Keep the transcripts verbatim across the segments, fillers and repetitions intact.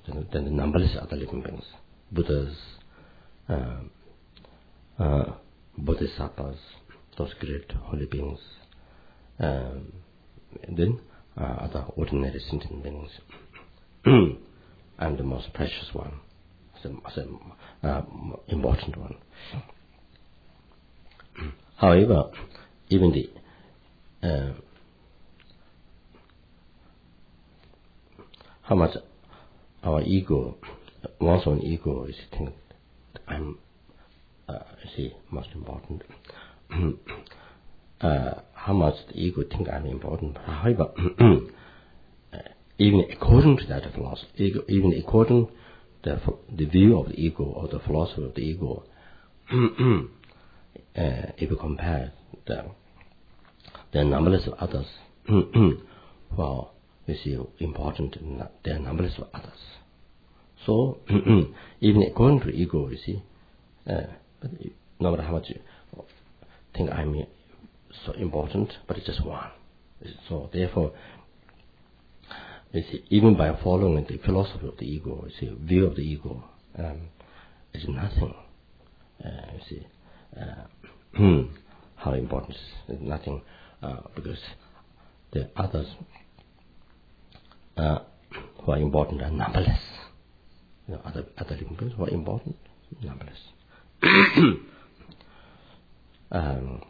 than, than the numberless other living beings. Buddhas, uh, uh, Bodhisattvas, those great holy beings, um, and then uh, other ordinary sentient beings, and the most precious one, the, the uh, important one. However, even the uh, how much our ego, one's own ego, is think I'm, uh, see, most important. uh, how much the ego think I'm important. However, uh, even according to that philosophy, even according to the, the view of the ego or the philosophy of the ego, uh, if you compare the the numberless of others, well, you see important, there are numberless of others. So even according to ego, you see, uh, but no matter how much you think I'm so important, but it's just one. So therefore, you see, even by following the philosophy of the ego, you see, view of the ego, um, it's nothing. Uh, you see, uh, how important is nothing, uh, because the others uh, who are important are numberless. You know, other other living beings who are important, numberless. um,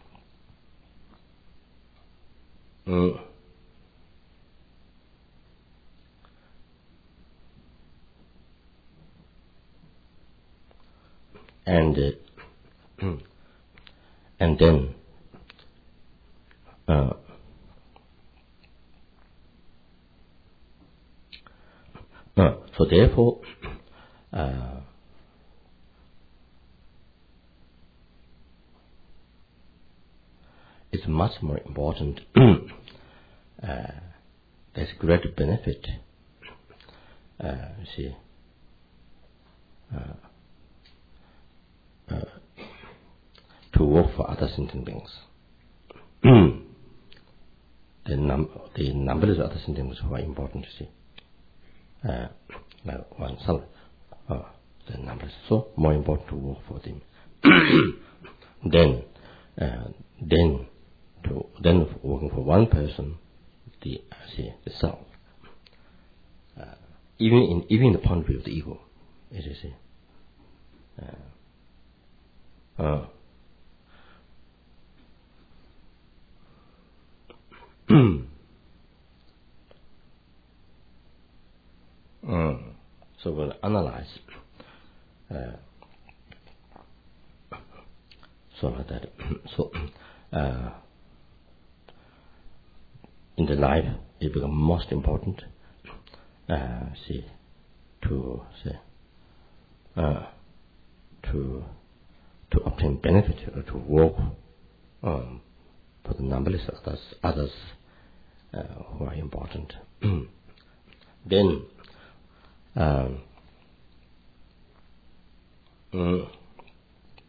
mm, and uh, and then uh, uh, so therefore uh, it's much more important. uh, there's great benefit. Uh, see. Uh, uh, to work for other sentient beings. the, num- the numberless other sentient beings who are important, you see. Uh, like oneself, uh, the numberless, so more important to work for them. then, uh, then, to then working for one person, the see the self. Uh, even in even in the point of view of the ego, as you see. Uh, uh, mm. So we'll analyze uh, so like that. So uh, in the life, it becomes most important. Uh, see, to say uh, to to obtain benefit or to work um, for the numberless others others uh, who are important. Then um, mm,